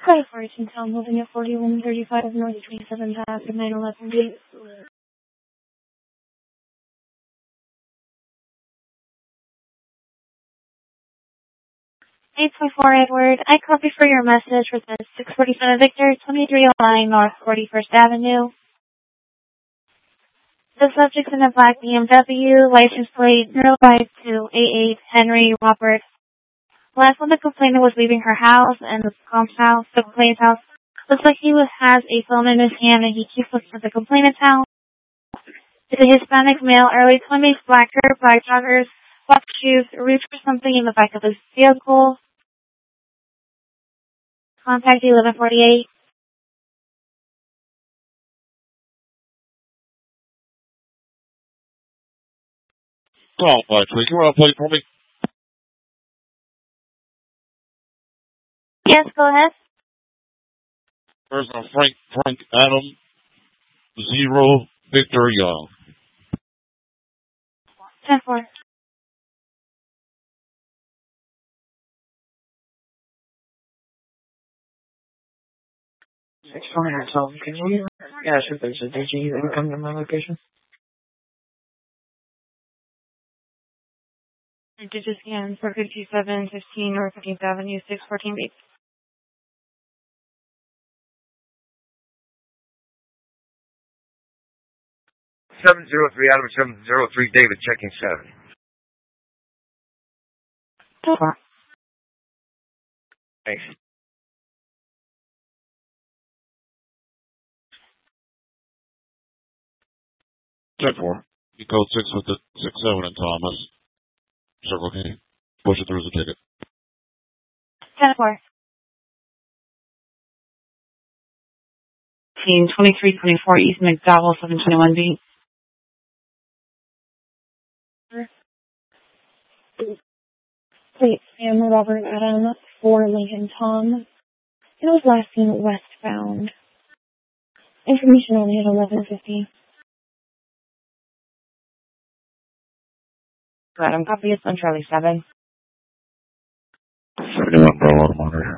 Credit for in town, moving at 4135 North 27th Ave, 911 Gate. 824 Edward, I copy for your message for the 647 Victor, 2309 North 41st Avenue. The subject's in a black BMW, license plate 05288 Henry Robert. Last when the complainant was leaving her house and the complainant's house, looks like he has a phone in his hand and he keeps looking at the complainant's house. It's a Hispanic male, early 20s, black hair, black joggers, black shoes, reach for something in the back of his vehicle. Contact 1148. Oh, actually, you want to play for me? Yes, go ahead. There's a Frank Adam 0 Victor Young. 10-4. Can you ask if there's a DG that would come to my location? Digit scan for 5715 North 15th Avenue, 614 B. 703 Adam 703 David checking 7. 10-4. Thanks. 10-4. You code 6 with the 6-7 and Thomas. Circle K. Push it through as a ticket. 10-4. 2324 East McDowell, 721B. Plate Sam Robert Adam 4 Lincoln Tom. It was last seen westbound. Information only at 1150. Adam, copy. It's on Charlie 7. 71 Bravo, monitor.